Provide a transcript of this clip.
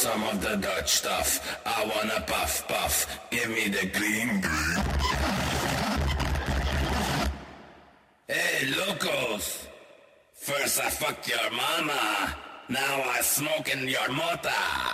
some of the Dutch stuff. I wanna puff puff, give me the green green. Hey, locos! First I fucked your mama, now I smoke in your mota.